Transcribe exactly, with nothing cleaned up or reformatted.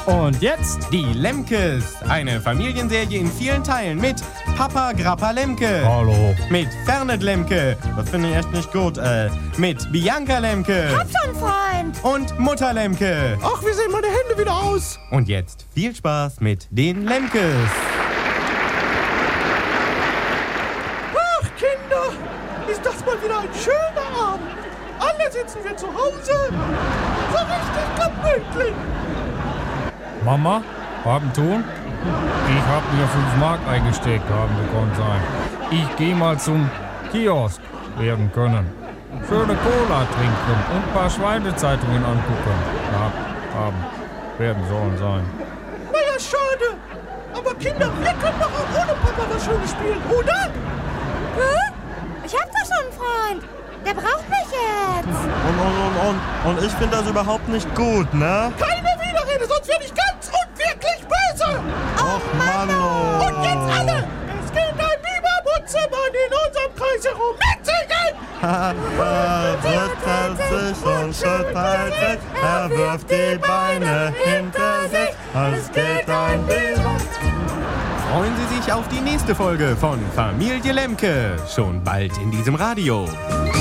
Und jetzt die Lemkes. Eine Familienserie in vielen Teilen mit Papa Grappa Lemke. Hallo. Mit Fernet Lemke. Das finde ich echt nicht gut. Äh, mit Bianca Lemke. Hab schon Freund. Und Mutter Lemke. Ach, wie sehen meine Hände wieder aus? Und jetzt viel Spaß mit den Lemkes. Ach, Kinder, ist das mal wieder ein schöner Abend. Alle sitzen wir zu Hause. So richtig gemütlich. Mama, haben tun? Ich hab mir fünf Mark eingesteckt, haben gekonnt sein. Ich geh mal zum Kiosk werden können. Schöne Cola trinken und ein paar Schweinezeitungen angucken. Ja, haben, werden sollen sein. Naja, schade. Aber Kinder, wir können doch auch ohne Papa was Schönes spielen, oder? Hä? Ich hab doch schon einen Freund. Der braucht mich jetzt. Und, und, und, und, und ich finde das überhaupt nicht gut, ne? Keine Widerrede, sonst werde ich ganz und wirklich böse. Och, Mann. Und jetzt alle. Es geht ein lieber Butzemann in unserem Kreis herum. Mitsingen! Er rüttelt sich und schüttelt sich, er wirft die Beine hinter sich, es geht ein lieber. Freuen Sie sich auf die nächste Folge von Familie Lemke. Schon bald in diesem Radio.